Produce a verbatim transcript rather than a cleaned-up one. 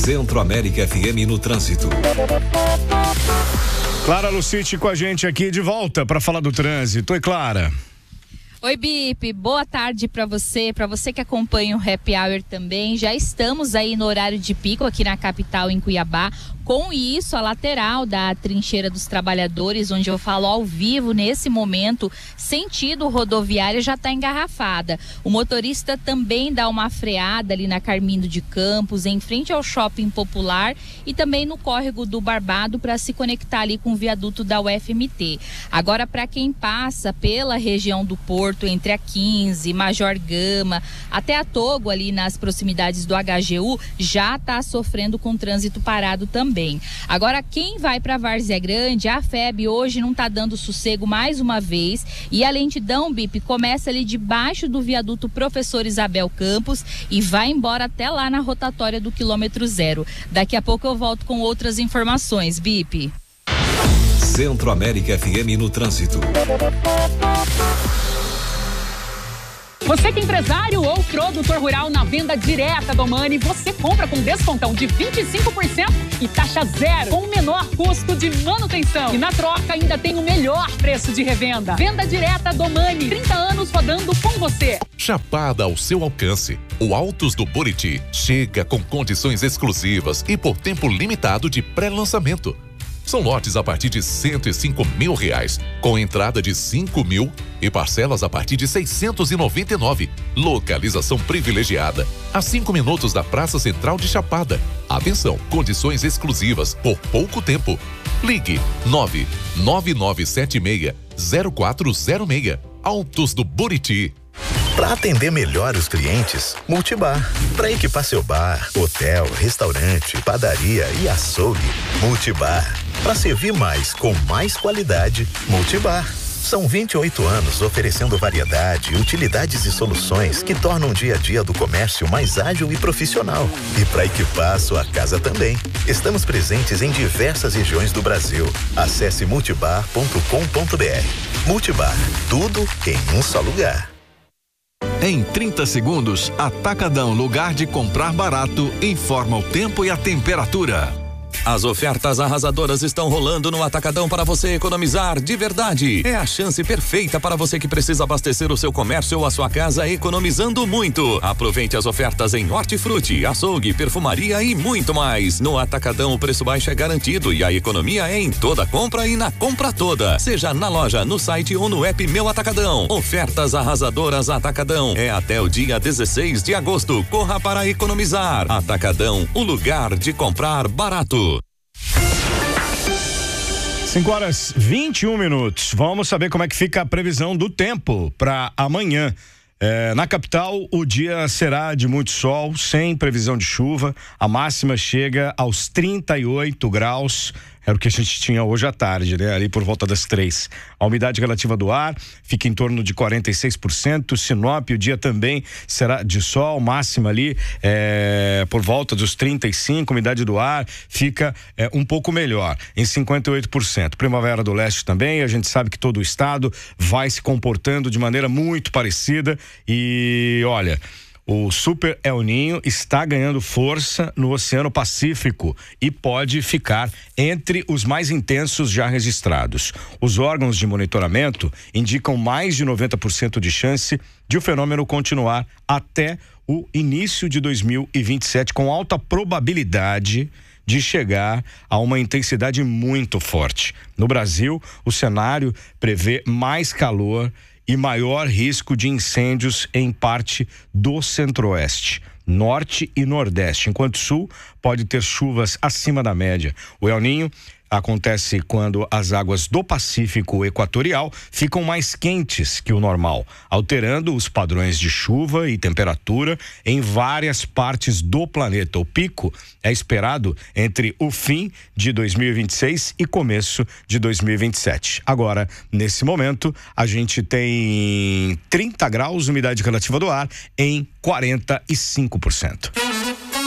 Centro-América F M no trânsito. Clara Lucite com a gente aqui de volta para falar do trânsito. Oi, Clara. Oi, Bip, boa tarde para você, para você que acompanha o Happy Hour também. Já estamos aí no horário de pico aqui na capital, em Cuiabá. Com isso, a lateral da Trincheira dos Trabalhadores, onde eu falo ao vivo nesse momento, sentido rodoviária, já está engarrafada. O motorista também dá uma freada ali na Carmindo de Campos, em frente ao Shopping Popular e também no córrego do Barbado para se conectar ali com o viaduto da U F M T. Agora, para quem passa pela região do Porto, entre a quinze, Major Gama, até a Togo, ali nas proximidades do H G U, já está sofrendo com trânsito parado também. Agora, quem vai para Várzea Grande, a F E B hoje não está dando sossego mais uma vez, e a lentidão, Bip, começa ali debaixo do viaduto Professor Isabel Campos e vai embora até lá na rotatória do quilômetro zero. Daqui a pouco eu volto com outras informações, Bip. Centro-América F M no trânsito. Você que é empresário ou produtor rural na venda direta do Mani, você compra com descontão de vinte e cinco por cento e taxa zero, com o menor custo de manutenção. E na troca ainda tem o melhor preço de revenda. Venda direta do Mani, trinta anos rodando com você. Chapada ao seu alcance. O Altos do Buriti chega com condições exclusivas e por tempo limitado de pré-lançamento. São lotes a partir de cento e cinco mil reais, com entrada de cinco mil e parcelas a partir de seiscentos e noventa e nove. Localização privilegiada, a cinco minutos da Praça Central de Chapada. Atenção, condições exclusivas por pouco tempo. Ligue nove nove nove sete seis zero quatro zero seis. Altos do Buriti. Para atender melhor os clientes, Multibar. Para equipar seu bar, hotel, restaurante, padaria e açougue, Multibar. Para servir mais com mais qualidade, Multibar. São vinte e oito anos oferecendo variedade, utilidades e soluções que tornam o dia a dia do comércio mais ágil e profissional. E para equipar a sua casa também. Estamos presentes em diversas regiões do Brasil. Acesse multibar ponto com ponto br. Multibar, tudo em um só lugar. Em trinta segundos, Atacadão, lugar de comprar barato, informa o tempo e a temperatura. As ofertas arrasadoras estão rolando no Atacadão para você economizar de verdade. É a chance perfeita para você que precisa abastecer o seu comércio ou a sua casa economizando muito. Aproveite as ofertas em hortifruti, açougue, perfumaria e muito mais. No Atacadão o preço baixo é garantido e a economia é em toda compra e na compra toda. Seja na loja, no site ou no app Meu Atacadão. Ofertas arrasadoras Atacadão. É até o dia dezesseis de agosto. Corra para economizar. Atacadão, o lugar de comprar barato. cinco horas e vinte e um minutos. Vamos saber como é que fica a previsão do tempo para amanhã. É, na capital, o dia será de muito sol, sem previsão de chuva. A máxima chega aos trinta e oito graus. Era o que a gente tinha hoje à tarde, né? Ali por volta das três. A umidade relativa do ar fica em torno de quarenta e seis por cento. Sinop, o dia também será de sol, máxima ali é, por volta dos trinta e cinco. Umidade do ar fica é, um pouco melhor, em cinquenta e oito por cento. Primavera do Leste também, a gente sabe que todo o estado vai se comportando de maneira muito parecida. E olha, o Super El Niño está ganhando força no Oceano Pacífico e pode ficar entre os mais intensos já registrados. Os órgãos de monitoramento indicam mais de noventa por cento de chance de o fenômeno continuar até o início de dois mil e vinte e sete, com alta probabilidade de chegar a uma intensidade muito forte. No Brasil, o cenário prevê mais calor e maior risco de incêndios em parte do centro-oeste, norte e nordeste, enquanto o sul pode ter chuvas acima da média. O El Niño acontece quando as águas do Pacífico Equatorial ficam mais quentes que o normal, alterando os padrões de chuva e temperatura em várias partes do planeta. O pico é esperado entre o fim de dois mil e vinte e seis e começo de dois mil e vinte e sete. Agora, nesse momento, a gente tem trinta graus, umidade relativa do ar em quarenta e cinco por cento.